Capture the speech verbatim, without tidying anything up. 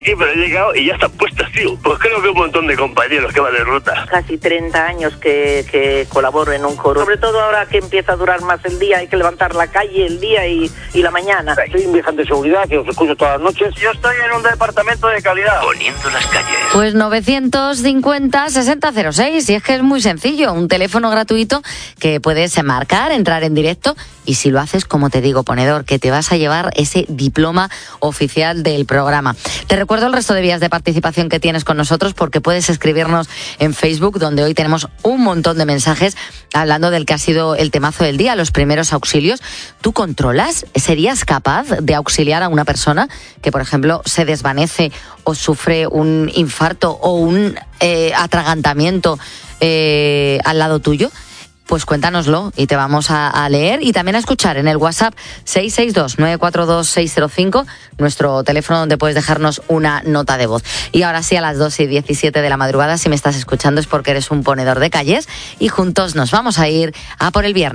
Sí, pero he llegado y ya están puestas, tío. Pues creo que un montón de compañeros que van de ruta. Casi treinta años que, que colaboro en un coro. Sobre todo ahora que empieza a durar más el día, hay que levantar la calle el día y, y la mañana. Soy un viajante de seguridad que os escucho todas las noches. Yo estoy en un departamento de calidad. Poniendo las calles. Pues novecientos cincuenta sesenta cero seis, y es que es muy sencillo. Un teléfono gratuito que puedes marcar, entrar en directo, y si lo haces, como te digo, ponedor, que te vas a llevar ese diploma oficial del programa. Te recuerdo el resto de vías de participación que tienes con nosotros, porque puedes escribirnos en Facebook, donde hoy tenemos un montón de mensajes hablando del que ha sido el temazo del día, los primeros auxilios. ¿Tú controlas? ¿Serías capaz de auxiliar a una persona que, por ejemplo, se desvanece o sufre un infarto o un eh, atragantamiento eh, al lado tuyo? Pues cuéntanoslo y te vamos a, a leer y también a escuchar en el WhatsApp seis seis dos, nueve cuatro dos, seis cero cinco, nuestro teléfono donde puedes dejarnos una nota de voz. Y ahora sí, a las dos y diecisiete de la madrugada, si me estás escuchando es porque eres un ponedor de calles, y juntos nos vamos a ir a por el viernes.